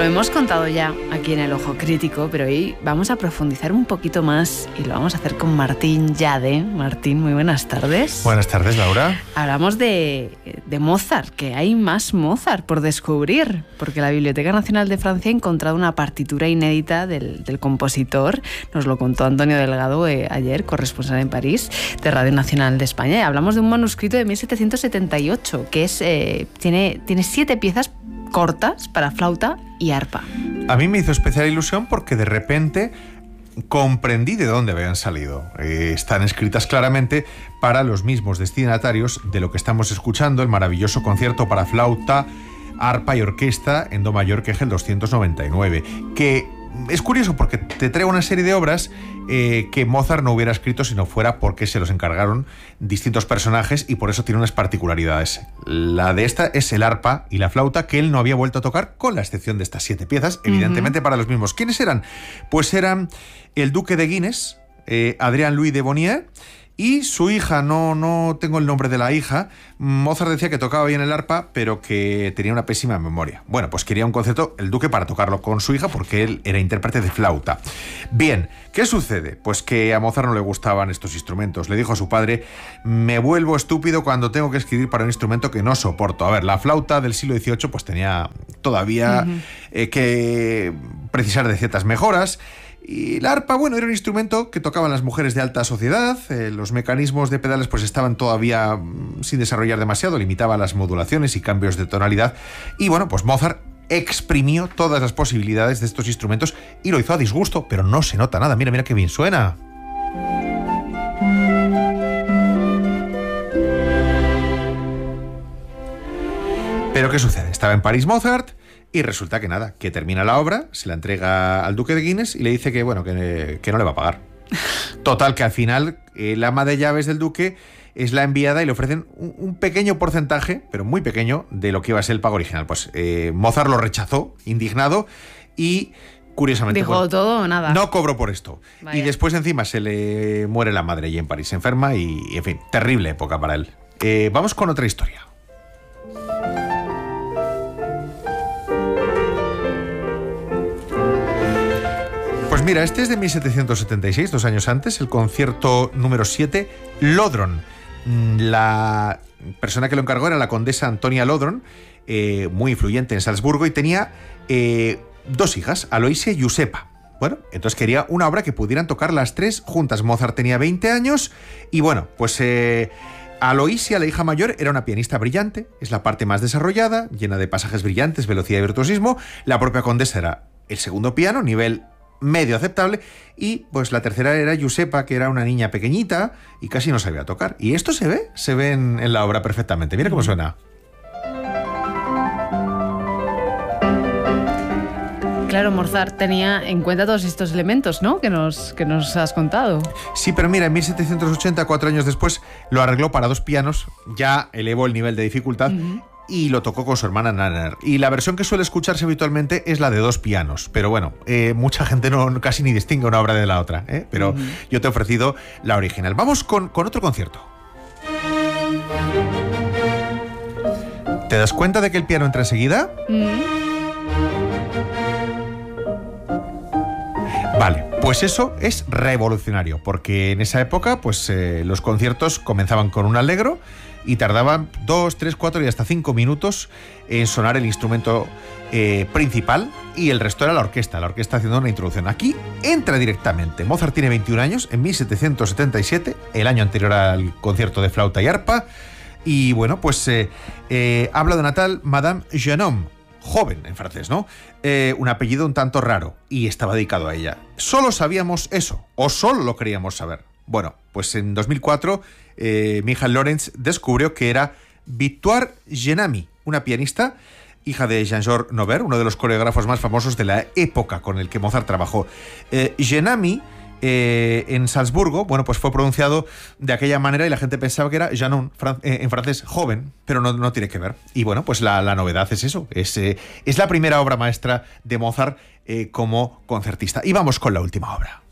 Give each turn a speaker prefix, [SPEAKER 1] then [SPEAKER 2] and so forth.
[SPEAKER 1] hemos contado ya aquí en El Ojo Crítico, pero hoy vamos a profundizar un poquito más y lo vamos a hacer con Martín Llade. Martín, muy buenas tardes.
[SPEAKER 2] Buenas tardes, Laura.
[SPEAKER 1] Hablamos de Mozart, que hay más Mozart por descubrir, porque la Biblioteca Nacional de Francia ha encontrado una partitura inédita del compositor. Nos lo contó Antonio Delgado ayer, corresponsal en París, de Radio Nacional de España. Y hablamos de un manuscrito de 1778, que tiene 7 piezas cortas para flauta y arpa.
[SPEAKER 2] A mí me hizo especial ilusión porque de repente comprendí de dónde habían salido. Están escritas claramente para los mismos destinatarios de lo que estamos escuchando, el maravilloso concierto para flauta, arpa y orquesta en do mayor Kegel 299, que es curioso porque te trae una serie de obras que Mozart no hubiera escrito si no fuera porque se los encargaron distintos personajes, y por eso tiene unas particularidades. La de esta es el arpa y la flauta, que él no había vuelto a tocar, con la excepción de estas 7 piezas, evidentemente para los mismos. ¿Quiénes eran? Pues eran el duque de Guinness, Adrien Louis de Bonnier, y su hija. No tengo el nombre de la hija. Mozart decía que tocaba bien el arpa, pero que tenía una pésima memoria. Bueno, pues quería un concierto, el duque, para tocarlo con su hija, porque él era intérprete de flauta. Bien, ¿qué sucede? Pues que a Mozart no le gustaban estos instrumentos. Le dijo a su padre: me vuelvo estúpido cuando tengo que escribir para un instrumento que no soporto. A ver, la flauta del siglo XVIII pues tenía todavía que precisar de ciertas mejoras. Y el arpa, bueno, era un instrumento que tocaban las mujeres de alta sociedad. Los mecanismos de pedales pues estaban todavía sin desarrollar demasiado, limitaba las modulaciones y cambios de tonalidad. Y bueno, pues Mozart exprimió todas las posibilidades de estos instrumentos y lo hizo a disgusto, pero no se nota nada. Mira qué bien suena. Pero ¿qué sucede? Estaba en París Mozart y resulta que nada, que termina la obra, se la entrega al duque de Guinness y le dice que bueno, que no le va a pagar. Total, que al final el ama de llaves del duque es la enviada y le ofrecen un pequeño porcentaje, pero muy pequeño, de lo que iba a ser el pago original. Pues Mozart lo rechazó, indignado, y curiosamente
[SPEAKER 1] dijo todo o nada.
[SPEAKER 2] No cobró por esto. Vaya. Y después encima se le muere la madre allí en París, se enferma y en fin, terrible época para él. Vamos con otra historia. Pues mira, este es de 1776, 2 años antes, el concierto número 7, Lodron. La persona que lo encargó era la condesa Antonia Lodron, muy influyente en Salzburgo, y tenía 2 hijas, Aloysia y Giuseppa. Bueno, entonces quería una obra que pudieran tocar las 3 juntas. Mozart tenía 20 años y bueno, pues Aloysia, la hija mayor, era una pianista brillante, es la parte más desarrollada, llena de pasajes brillantes, velocidad y virtuosismo. La propia condesa era el segundo piano, nivel medio aceptable, y pues la tercera era Giuseppa, que era una niña pequeñita y casi no sabía tocar. Y esto se ve en la obra perfectamente. Mira cómo suena.
[SPEAKER 1] Claro, Mozart tenía en cuenta todos estos elementos, ¿no?, que nos has contado.
[SPEAKER 2] Sí, pero mira, en 1780, 4 años después, lo arregló para 2 pianos, ya elevó el nivel de dificultad, y lo tocó con su hermana Nanner. Y la versión que suele escucharse habitualmente es la de 2 pianos. Pero bueno, mucha gente casi ni distingue una obra de la otra, pero yo te he ofrecido la original. Vamos con otro concierto. ¿Te das cuenta de que el piano entra enseguida? Vale, pues eso es revolucionario, porque en esa época pues los conciertos comenzaban con un allegro y tardaban 2, 3, 4 y hasta 5 minutos en sonar el instrumento principal, y el resto era la orquesta haciendo una introducción. Aquí entra directamente. Mozart tiene 21 años, en 1777, el año anterior al concierto de flauta y arpa, y bueno, pues habla de una tal Madame Genome, joven en francés, ¿no? Un apellido un tanto raro, y estaba dedicado a ella. ¿Solo sabíamos eso? ¿O solo lo queríamos saber? Bueno, pues en 2004 Michael Lorenz descubrió que era Victoire Genami, una pianista, hija de Jean-Georges Nover, uno de los coreógrafos más famosos de la época con el que Mozart trabajó. Genami, en Salzburgo, bueno, pues fue pronunciado de aquella manera y la gente pensaba que era Janon, en francés, joven, pero no tiene que ver. Y bueno, pues la novedad es eso, es la primera obra maestra de Mozart como concertista. Y vamos con la última obra.